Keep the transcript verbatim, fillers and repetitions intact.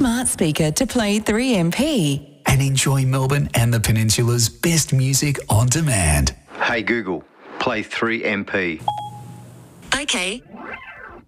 smart speaker to play three M P. And enjoy Melbourne and the Peninsula's best music on demand. Hey Google, play three M P. Okay,